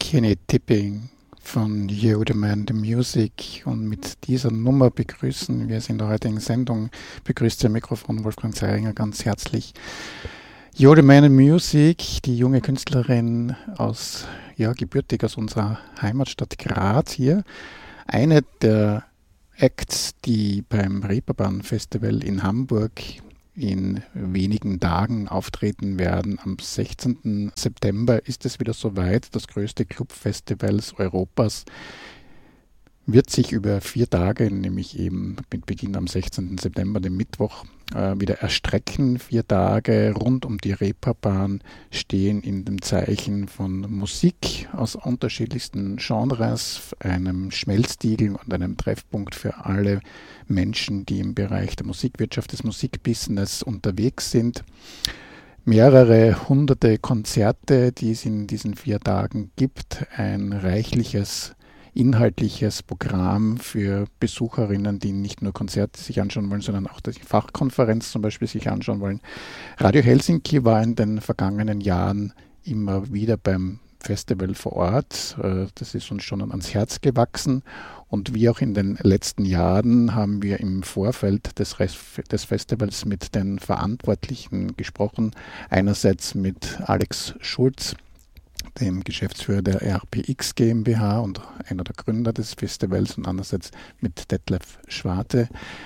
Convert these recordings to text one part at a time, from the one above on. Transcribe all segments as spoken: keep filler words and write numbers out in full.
Skinny Tipping von Yo the Man the Music, und mit dieser Nummer begrüßen wir es in der heutigen Sendung. Begrüßt der Mikrofon Wolfgang Zeiringer ganz herzlich. Yo the Man the Music, die junge Künstlerin aus, ja, gebürtig aus unserer Heimatstadt Graz hier. Eine der Acts, die beim Reeperbahn Festival in Hamburg in wenigen Tagen auftreten werden. Am sechzehnten September ist es wieder soweit. Das größte Clubfestival Europas wird sich über vier Tage, nämlich eben mit Beginn am sechzehnten September, dem Mittwoch, äh, wieder erstrecken. Vier Tage rund um die Reeperbahn stehen in dem Zeichen von Musik aus unterschiedlichsten Genres, einem Schmelztiegel und einem Treffpunkt für alle Menschen, die im Bereich der Musikwirtschaft, des Musikbusiness unterwegs sind. Mehrere hunderte Konzerte, die es in diesen vier Tagen gibt, ein reichliches inhaltliches Programm für Besucherinnen, die nicht nur Konzerte sich anschauen wollen, sondern auch die Fachkonferenz zum Beispiel sich anschauen wollen. Radio Helsinki war in den vergangenen Jahren immer wieder beim Festival vor Ort. Das ist uns schon ans Herz gewachsen. Und wie auch in den letzten Jahren haben wir im Vorfeld des, des Festivals mit den Verantwortlichen gesprochen. Einerseits mit Alex Schulz, dem Geschäftsführer der R P X GmbH und einer der Gründer des Festivals, und andererseits mit Detlef Schwarte,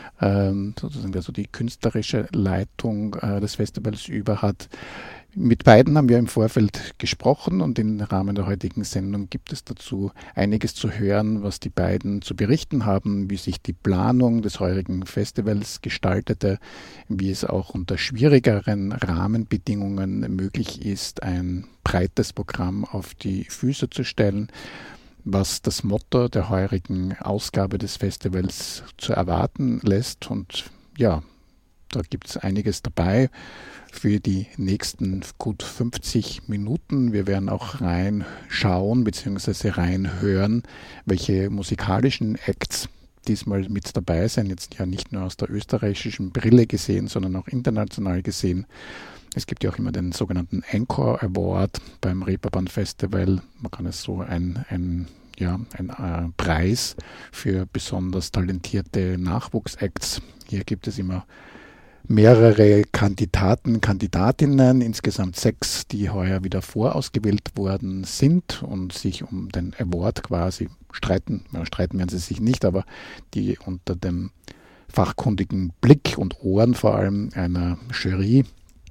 ähm, sozusagen, der so die künstlerische Leitung äh, des Festivals über hat. Mit beiden haben wir im Vorfeld gesprochen, und im Rahmen der heutigen Sendung gibt es dazu einiges zu hören, was die beiden zu berichten haben, wie sich die Planung des heurigen Festivals gestaltete, wie es auch unter schwierigeren Rahmenbedingungen möglich ist, ein breites Programm auf die Füße zu stellen, was das Motto der heurigen Ausgabe des Festivals zu erwarten lässt. Und ja, da gibt es einiges dabei für die nächsten gut fünfzig Minuten. Wir werden auch reinschauen bzw. reinhören, welche musikalischen Acts diesmal mit dabei sind. Jetzt ja nicht nur aus der österreichischen Brille gesehen, sondern auch international gesehen. Es gibt ja auch immer den sogenannten Encore Award beim Reeperbahn Festival. Man kann es so ein, ein ja, ein äh, Preis für besonders talentierte Nachwuchsacts. Hier gibt es immer mehrere Kandidaten, Kandidatinnen, insgesamt sechs, die heuer wieder vorausgewählt worden sind und sich um den Award quasi streiten. Ja, streiten werden sie sich nicht, aber die unter dem fachkundigen Blick und Ohren vor allem einer Jury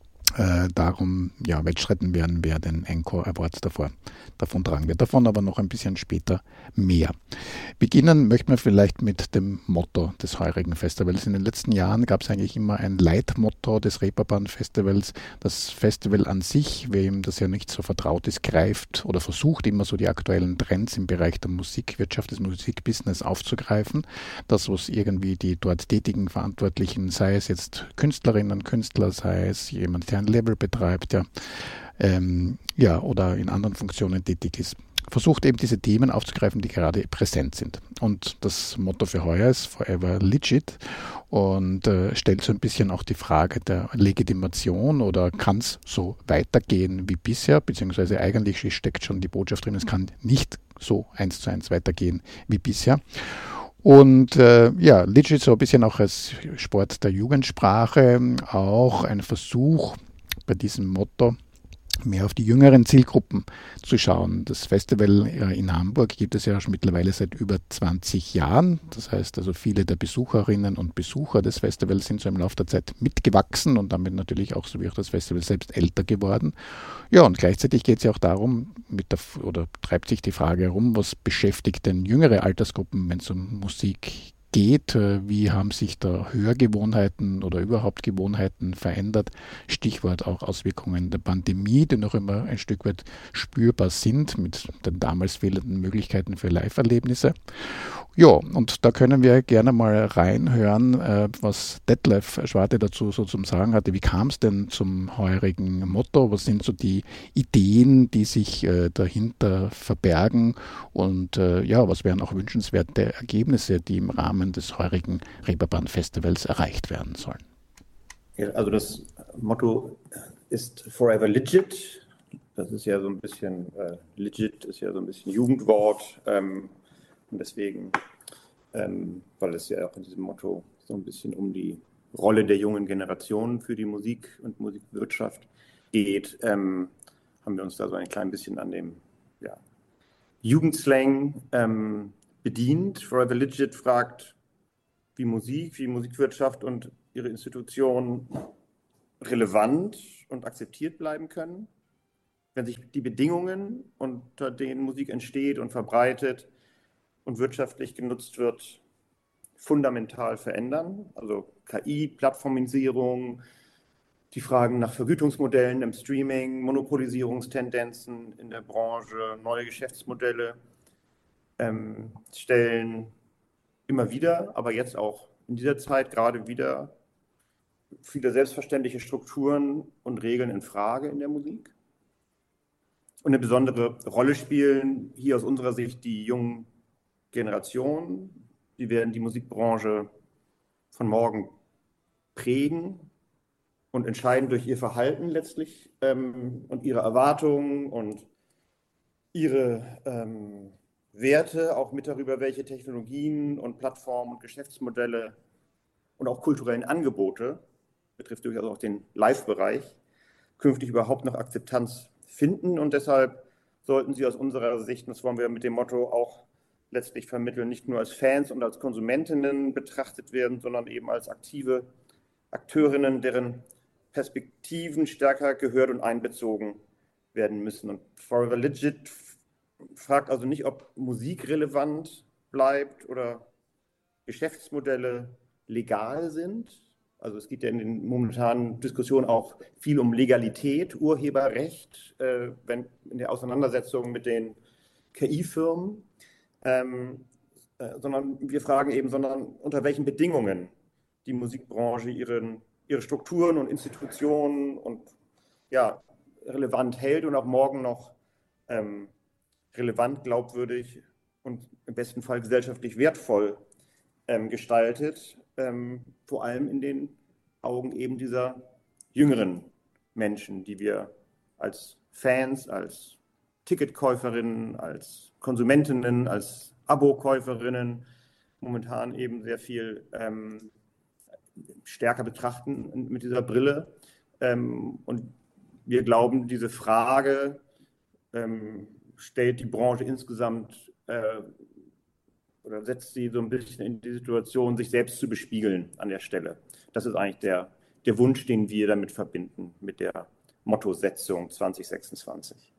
äh, darum ja, wettstreiten werden, wer den Encore Award davor, davon tragen wird. Davon aber noch ein bisschen später mehr. Beginnen möchten wir vielleicht mit dem Motto des heurigen Festivals. In den letzten Jahren gab es eigentlich immer ein Leitmotto des Reeperbahn Festivals. Das Festival an sich, wem das ja nicht so vertraut ist, greift oder versucht immer so die aktuellen Trends im Bereich der Musikwirtschaft, des Musikbusiness aufzugreifen. Das, was irgendwie die dort tätigen Verantwortlichen, sei es jetzt Künstlerinnen, Künstler, sei es jemand, der ein Label betreibt, ja, ähm, ja, oder in anderen Funktionen tätig ist, versucht eben diese Themen aufzugreifen, die gerade präsent sind. Und das Motto für heuer ist Forever Legit und äh, stellt so ein bisschen auch die Frage der Legitimation, oder kann es so weitergehen wie bisher, beziehungsweise eigentlich steckt schon die Botschaft drin, es kann nicht so eins zu eins weitergehen wie bisher. Und äh, ja, Legit so ein bisschen auch als Sport der Jugendsprache, auch ein Versuch bei diesem Motto, mehr auf die jüngeren Zielgruppen zu schauen. Das Festival in Hamburg gibt es ja schon mittlerweile seit über zwanzig Jahren. Das heißt also, viele der Besucherinnen und Besucher des Festivals sind so im Laufe der Zeit mitgewachsen und damit natürlich auch, so wie auch das Festival selbst, älter geworden. Ja, und gleichzeitig geht es ja auch darum, mit der, oder treibt sich die Frage herum, was beschäftigt denn jüngere Altersgruppen, wenn es um Musik geht? Wie haben sich da Hörgewohnheiten oder überhaupt Gewohnheiten verändert? Stichwort auch Auswirkungen der Pandemie, die noch immer ein Stück weit spürbar sind mit den damals fehlenden Möglichkeiten für Live-Erlebnisse. Ja, und da können wir gerne mal reinhören, was Detlef Schwarte dazu so zum Sagen hatte. Wie kam es denn zum heurigen Motto? Was sind so die Ideen, die sich dahinter verbergen? Und ja, was wären auch wünschenswerte Ergebnisse, die im Rahmen des heurigen Reeperbahn Festivals erreicht werden sollen? Ja, also das Motto ist Forever Legit. Das ist ja so ein bisschen, äh, legit ist ja so ein bisschen Jugendwort. Ähm, und deswegen, ähm, weil es ja auch in diesem Motto so ein bisschen um die Rolle der jungen Generation für die Musik und Musikwirtschaft geht, ähm, haben wir uns da so ein klein bisschen an dem ja, Jugendslang ähm, bedient. Forever Legit fragt, wie Musik, wie Musikwirtschaft und ihre Institutionen relevant und akzeptiert bleiben können, wenn sich die Bedingungen, unter denen Musik entsteht und verbreitet und wirtschaftlich genutzt wird, fundamental verändern. Also K I, Plattformisierung, die Fragen nach Vergütungsmodellen im Streaming, Monopolisierungstendenzen in der Branche, neue Geschäftsmodelle ähm, stellen immer wieder, aber jetzt auch in dieser Zeit gerade wieder viele selbstverständliche Strukturen und Regeln in Frage in der Musik. Und eine besondere Rolle spielen hier aus unserer Sicht die jungen Generationen. Die werden die Musikbranche von morgen prägen und entscheiden durch ihr Verhalten letztlich ähm, und ihre Erwartungen und ihre ähm, Werte, auch mit darüber, welche Technologien und Plattformen und Geschäftsmodelle und auch kulturellen Angebote, betrifft durchaus auch den Live-Bereich, künftig überhaupt noch Akzeptanz finden. Und deshalb sollten sie aus unserer Sicht, das wollen wir mit dem Motto auch letztlich vermitteln, nicht nur als Fans und als Konsumentinnen betrachtet werden, sondern eben als aktive Akteurinnen, deren Perspektiven stärker gehört und einbezogen werden müssen. Und Forever Legit fragt also nicht, ob Musik relevant bleibt oder Geschäftsmodelle legal sind. Also es geht ja in den momentanen Diskussionen auch viel um Legalität, Urheberrecht, äh, wenn in der Auseinandersetzung mit den K I-Firmen, ähm, äh, sondern wir fragen eben, sondern unter welchen Bedingungen die Musikbranche ihren, ihre Strukturen und Institutionen und ja, relevant hält und auch morgen noch ähm, relevant, glaubwürdig und im besten Fall gesellschaftlich wertvoll ähm, gestaltet, ähm, vor allem in den Augen eben dieser jüngeren Menschen, die wir als Fans, als Ticketkäuferinnen, als Konsumentinnen, als Abokäuferinnen momentan eben sehr viel ähm, stärker betrachten mit dieser Brille. Ähm, und wir glauben, diese Frage ähm, stellt die Branche insgesamt äh, oder setzt sie so ein bisschen in die Situation, sich selbst zu bespiegeln an der Stelle. Das ist eigentlich der, der Wunsch, den wir damit verbinden, mit der Mottosetzung zwanzig sechsundzwanzig.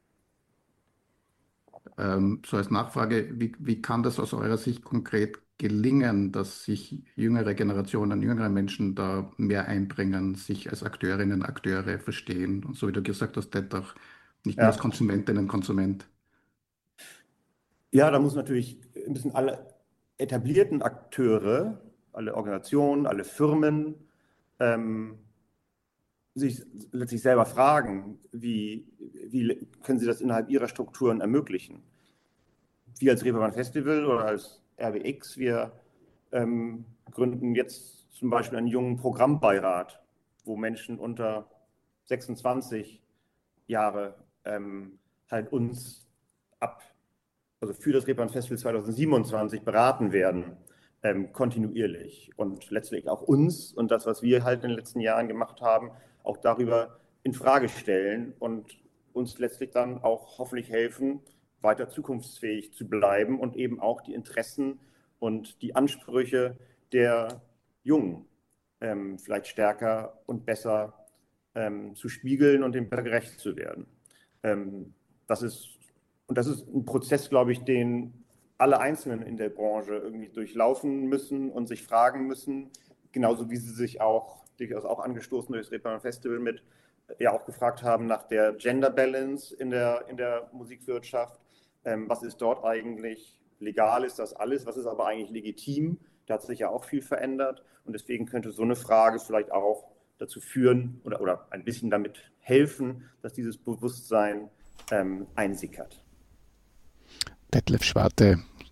Ähm, so als Nachfrage, wie, wie kann das aus eurer Sicht konkret gelingen, dass sich jüngere Generationen, jüngere Menschen da mehr einbringen, sich als Akteurinnen, Akteure verstehen und so wie du gesagt hast, auch nicht nur als Ja. Konsumentinnen, Konsument? Ja, da muss natürlich ein bisschen alle etablierten Akteure, alle Organisationen, alle Firmen ähm, sich letztlich selber fragen, wie, wie können sie das innerhalb ihrer Strukturen ermöglichen. Wir als Reeperbahn Festival oder als R W X, wir ähm, gründen jetzt zum Beispiel einen jungen Programmbeirat, wo Menschen unter sechsundzwanzig Jahre ähm, halt uns ab also für das Reeperbahn Festival zweitausendsiebenundzwanzig beraten werden, ähm, kontinuierlich und letztlich auch uns und das, was wir halt in den letzten Jahren gemacht haben, auch darüber in Frage stellen und uns letztlich dann auch hoffentlich helfen, weiter zukunftsfähig zu bleiben und eben auch die Interessen und die Ansprüche der Jungen ähm, vielleicht stärker und besser ähm, zu spiegeln und dem besser gerecht zu werden. Ähm, das ist Und das ist ein Prozess, glaube ich, den alle Einzelnen in der Branche irgendwie durchlaufen müssen und sich fragen müssen, genauso wie sie sich auch, durchaus auch angestoßen durch das Reeperbahn Festival mit, ja auch gefragt haben nach der Gender Balance in der, in der Musikwirtschaft. Ähm, was ist dort eigentlich legal? Ist das alles? Was ist aber eigentlich legitim? Da hat sich ja auch viel verändert und deswegen könnte so eine Frage vielleicht auch dazu führen oder, oder ein bisschen damit helfen, dass dieses Bewusstsein ähm, einsickert. Detlef Schwarte,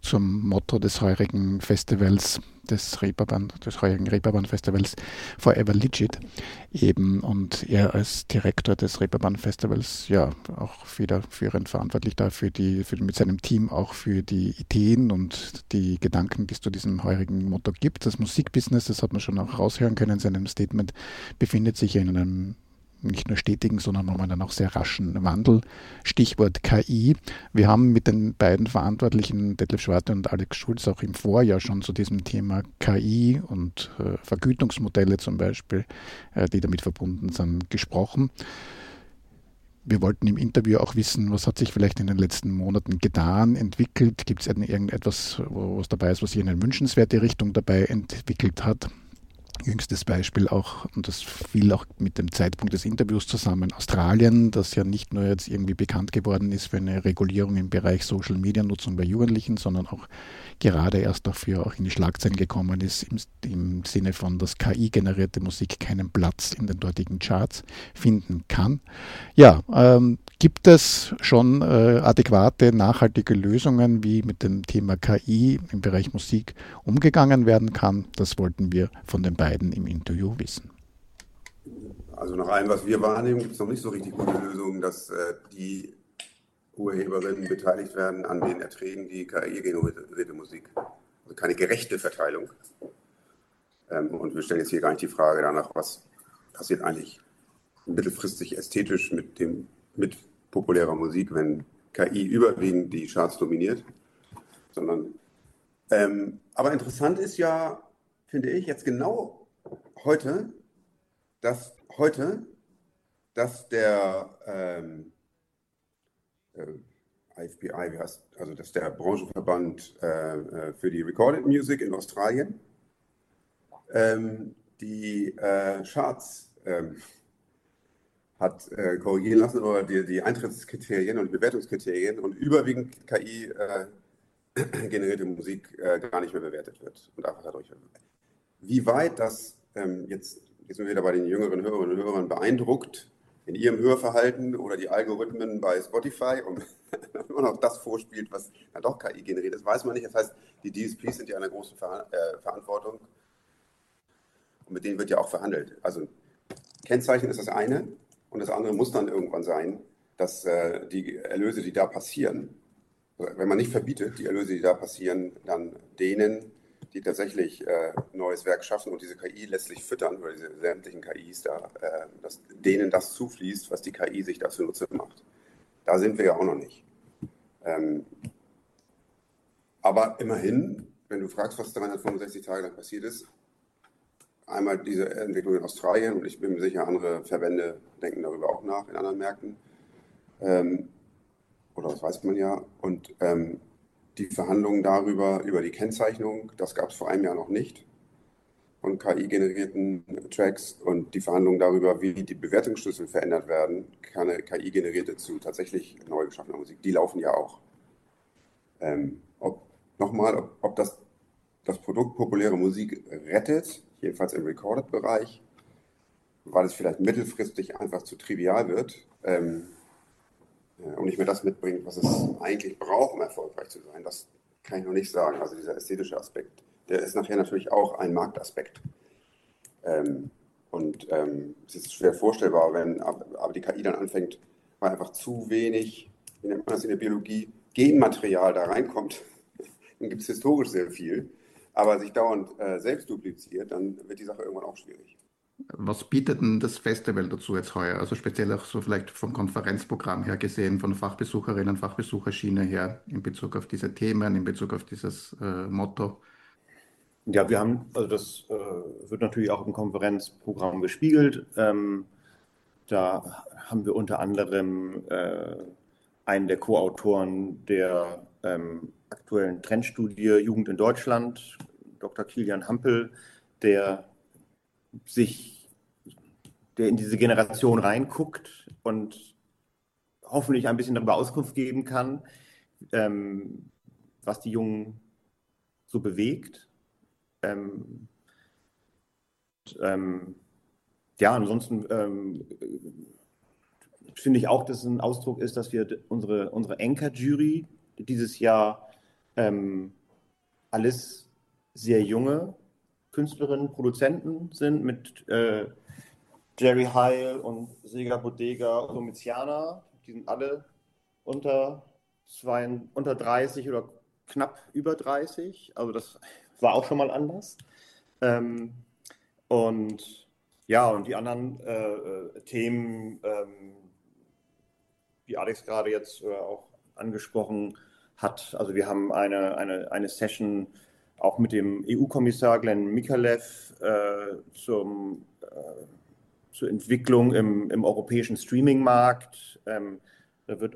zum Motto des heurigen Festivals, des Reeperbahn, des heurigen Reeperbahn-Festivals Forever Legit eben, und er als Direktor des Reeperbahn-Festivals ja auch federführend verantwortlich da für die, für, mit seinem Team auch für die Ideen und die Gedanken, die es zu diesem heurigen Motto gibt. Das Musikbusiness, das hat man schon auch raushören können in seinem Statement, befindet sich ja in einem nicht nur stetigen, sondern momentan auch sehr raschen Wandel. Stichwort K I. Wir haben mit den beiden Verantwortlichen, Detlef Schwarte und Alex Schulz, auch im Vorjahr schon zu diesem Thema K I und äh, Vergütungsmodelle zum Beispiel, äh, die damit verbunden sind, gesprochen. Wir wollten im Interview auch wissen, was hat sich vielleicht in den letzten Monaten getan, entwickelt? Gibt es irgendetwas, was dabei ist, was sich in eine wünschenswerte Richtung dabei entwickelt hat? Jüngstes Beispiel auch, und das fiel auch mit dem Zeitpunkt des Interviews zusammen, Australien, das ja nicht nur jetzt irgendwie bekannt geworden ist für eine Regulierung im Bereich Social-Media-Nutzung bei Jugendlichen, sondern auch gerade erst dafür auch in die Schlagzeilen gekommen ist, im, im Sinne von, dass K I-generierte Musik keinen Platz in den dortigen Charts finden kann. Ja, ähm, gibt es schon äh, adäquate, nachhaltige Lösungen, wie mit dem Thema K I im Bereich Musik umgegangen werden kann? Das wollten wir von den beiden im Interview wissen. Also nach allem, was wir wahrnehmen, gibt es noch nicht so richtig gute Lösungen, dass äh, die Urheberinnen beteiligt werden an den Erträgen, die K I-generierte Musik. Also keine gerechte Verteilung. Ähm, und wir stellen jetzt hier gar nicht die Frage danach, was passiert eigentlich mittelfristig ästhetisch mit dem mit populärer Musik, wenn K I überwiegend die Charts dominiert, sondern ähm, aber interessant ist ja, finde ich, jetzt genau heute, dass heute, dass der ähm, äh, I F P I, wie heißt, also dass der Branchenverband äh, für die Recorded Music in Australien ähm, die äh, Charts ähm, hat äh, korrigieren lassen, oder die, die Eintrittskriterien und die Bewertungskriterien, und überwiegend K I äh, generierte Musik äh, gar nicht mehr bewertet wird und einfach dadurch. Wie weit das ähm, jetzt, jetzt sind wir wieder bei den jüngeren Hörerinnen und Hörern beeindruckt in ihrem Hörverhalten oder die Algorithmen bei Spotify und immer noch das vorspielt, was dann doch K I generiert ist, weiß man nicht. Das heißt, die D S Ps sind ja in einer großen Ver äh, Verantwortung und mit denen wird ja auch verhandelt. Also Kennzeichen ist das eine, und das andere muss dann irgendwann sein, dass äh, die Erlöse, die da passieren, wenn man nicht verbietet, die Erlöse, die da passieren, dann denen, die tatsächlich äh, neues Werk schaffen und diese K I letztlich füttern, oder diese sämtlichen K Is da, äh, dass denen das zufließt, was die K I sich dafür Nutze macht. Da sind wir ja auch noch nicht. Ähm, aber immerhin, wenn du fragst, was dreihundertfünfundsechzig Tage lang passiert ist, einmal diese Entwicklung in Australien, und ich bin mir sicher, andere Verbände denken darüber auch nach in anderen Märkten. Ähm, oder das weiß man ja. Und ähm, die Verhandlungen darüber, über die Kennzeichnung, das gab es vor einem Jahr noch nicht, von K I-generierten Tracks, und die Verhandlungen darüber, wie die Bewertungsschlüssel verändert werden, keine K I-generierte zu tatsächlich neu geschaffener Musik, die laufen ja auch. Ähm, ob, nochmal, ob, ob das das Produkt populäre Musik rettet, jedenfalls im Recorded-Bereich, weil es vielleicht mittelfristig einfach zu trivial wird ähm, und nicht mehr das mitbringt, was es eigentlich braucht, um erfolgreich zu sein. Das kann ich noch nicht sagen. Also dieser ästhetische Aspekt, der ist nachher natürlich auch ein Marktaspekt. Ähm, und ähm, es ist schwer vorstellbar, wenn aber die K I dann anfängt, weil einfach zu wenig, wie nennt man das in der Biologie, Genmaterial da reinkommt, dann gibt es historisch sehr viel, aber sich dauernd äh, selbst dupliziert, dann wird die Sache irgendwann auch schwierig. Was bietet denn das Festival dazu jetzt heuer? Also speziell auch so vielleicht vom Konferenzprogramm her gesehen, von Fachbesucherinnen, Fachbesucherschiene her, in Bezug auf diese Themen, in Bezug auf dieses äh, Motto? Ja, wir haben, also das äh, wird natürlich auch im Konferenzprogramm gespiegelt. Ähm, da haben wir unter anderem äh, einen der Co-Autoren der ähm, aktuellen Trendstudie Jugend in Deutschland, Doktor Kilian Hampel, der sich, der in diese Generation reinguckt und hoffentlich ein bisschen darüber Auskunft geben kann, ähm, was die Jungen so bewegt. Ähm, und, ähm, ja, ansonsten ähm, finde ich auch, dass es ein Ausdruck ist, dass wir unsere, unsere Anchor-Jury dieses Jahr ähm, alles sehr junge Künstlerinnen, Produzenten sind mit äh, Jerry Heil und Sega Bodega Domiziana. Die sind alle unter, zwei, unter dreißig oder knapp über dreißig. Also das war auch schon mal anders. Ähm, und ja, und die anderen äh, Themen, ähm, die Alex gerade jetzt äh, auch angesprochen hat. Also wir haben eine, eine, eine Session auch mit dem E U-Kommissar Glenn Mikalev äh, zum, äh, zur Entwicklung im, im europäischen Streaming-Markt. Ähm, da wird